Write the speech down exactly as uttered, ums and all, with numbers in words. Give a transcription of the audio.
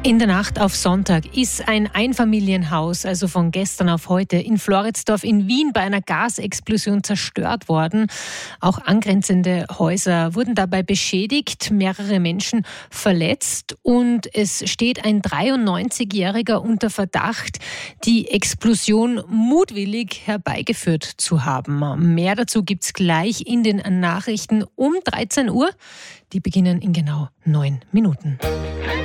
In der Nacht auf Sonntag ist ein Einfamilienhaus, also von gestern auf heute, in Floridsdorf in Wien bei einer Gasexplosion zerstört worden. Auch angrenzende Häuser wurden dabei beschädigt, mehrere Menschen verletzt und es steht ein dreiundneunzigjähriger unter Verdacht, die Explosion mutwillig herbeigeführt zu haben. Mehr dazu gibt's gleich in den Nachrichten um dreizehn Uhr. Die beginnen in genau neun Minuten.